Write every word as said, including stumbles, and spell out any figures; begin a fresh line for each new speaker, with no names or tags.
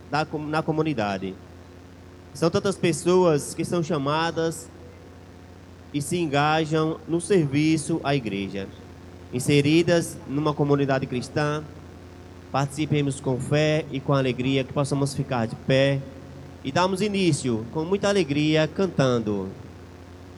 da, na comunidade. São tantas pessoas que são chamadas e se engajam no serviço à igreja, inseridas numa comunidade cristã. Participemos com fé e com alegria, que possamos ficar de pé e darmos início com muita alegria cantando.